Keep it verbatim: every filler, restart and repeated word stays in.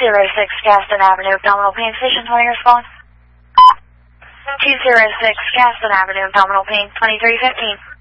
zero six Gaston Avenue, Abdominal Pain Station, twenty response. two zero six Gaston Avenue, Abdominal Pain, twenty-three fifteen.